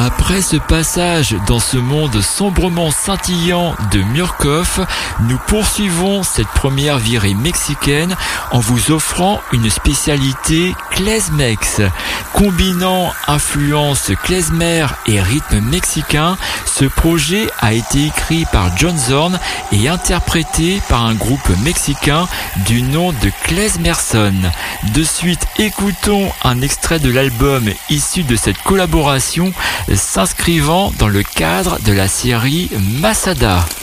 Après ce passage dans ce monde sombrement scintillant de Murkoff, nous poursuivons cette première virée mexicaine en vous offrant une spécialité klezmex. Combinant influences klezmer et rythme mexicain, ce projet a été écrit par John Zorn et interprété par un groupe mexicain du nom de Klezmerson. De suite, écoutons un extrait de l'album issu de cette collaboration, s'inscrivant dans le cadre de la série Masada.